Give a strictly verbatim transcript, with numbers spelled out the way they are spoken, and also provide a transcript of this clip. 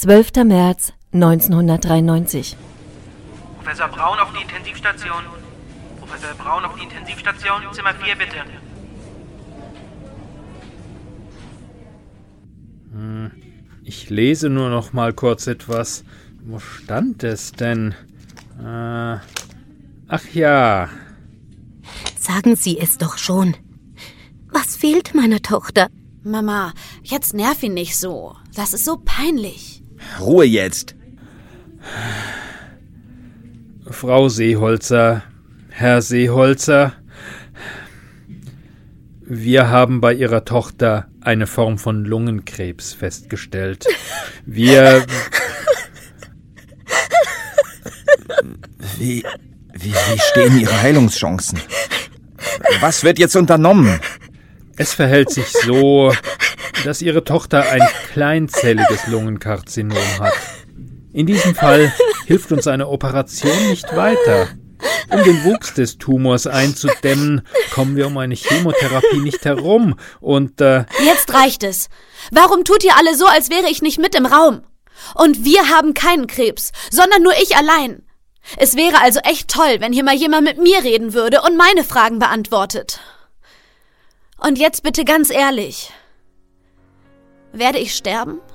zwölfter März neunzehnhundertdreiundneunzig. Professor Braun auf die Intensivstation. Professor Braun auf die Intensivstation, Zimmer vier bitte. Hm, ich lese nur noch mal kurz etwas. Wo stand es denn? Äh, ach ja. Sagen Sie es doch schon. Was fehlt meiner Tochter? Mama, jetzt nerv ihn nicht so. Das ist so peinlich. Ruhe jetzt. Frau Seeholzer, Herr Seeholzer, wir haben bei Ihrer Tochter eine Form von Lungenkrebs festgestellt. Wir... Wie, wie, wie stehen Ihre Heilungschancen? Was wird jetzt unternommen? Es verhält sich so, dass Ihre Tochter ein kleinzelliges Lungenkarzinom hat. In diesem Fall hilft uns eine Operation nicht weiter. Um den Wuchs des Tumors einzudämmen, kommen wir um eine Chemotherapie nicht herum und, äh... Jetzt reicht es. Warum tut ihr alle so, als wäre ich nicht mit im Raum? Und wir haben keinen Krebs, sondern nur ich allein. Es wäre also echt toll, wenn hier mal jemand mit mir reden würde und meine Fragen beantwortet. Und jetzt bitte ganz ehrlich. Werde ich sterben?